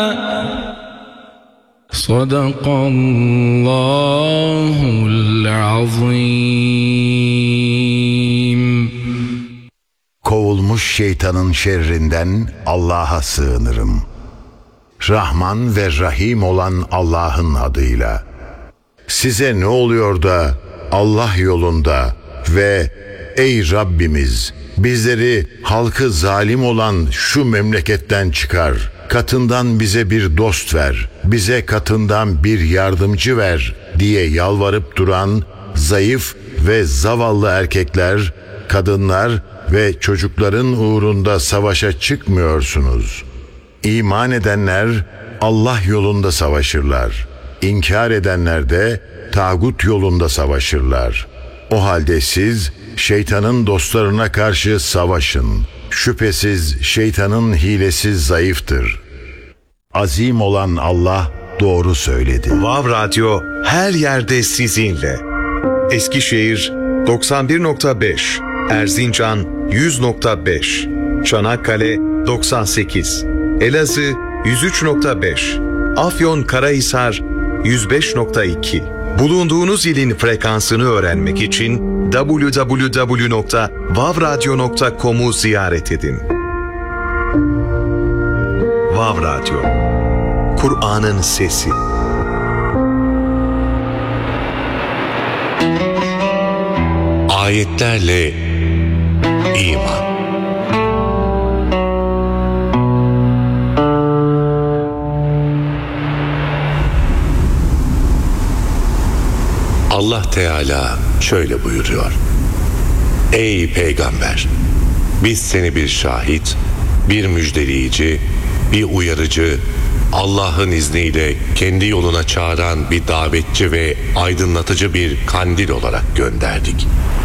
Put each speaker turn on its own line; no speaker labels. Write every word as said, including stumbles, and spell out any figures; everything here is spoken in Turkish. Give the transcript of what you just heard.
Sadakallahul azim.
Kovulmuş şeytanın şerrinden Allah'a sığınırım. Rahman ve Rahim olan Allah'ın adıyla. Size ne oluyor da Allah yolunda ve ey Rabbimiz bizleri halkı zalim olan şu memleketten çıkar. Katından bize bir dost ver, bize katından bir yardımcı ver diye yalvarıp duran zayıf ve zavallı erkekler, kadınlar ve çocukların uğrunda savaşa çıkmıyorsunuz. İman edenler Allah yolunda savaşırlar. İnkar edenler de tağut yolunda savaşırlar. O halde siz şeytanın dostlarına karşı savaşın. Şüphesiz şeytanın hilesi zayıftır. Azim olan Allah doğru söyledi.
Vav Radyo her yerde sizinle. Eskişehir doksan bir nokta beş, Erzincan yüz nokta beş, Çanakkale doksan sekiz, Elazığ yüz üç nokta beş, Afyonkarahisar yüz beş nokta iki. Bulunduğunuz ilin frekansını öğrenmek için double-u double-u double-u nokta vav radyo nokta com'u ziyaret edin. Vav Radyo, Kur'an'ın sesi.
Ayetlerle iman. Allah Teala şöyle buyuruyor: Ey peygamber, biz seni bir şahit, bir müjdeleyici, bir uyarıcı, Allah'ın izniyle kendi yoluna çağıran bir davetçi ve aydınlatıcı bir kandil olarak gönderdik.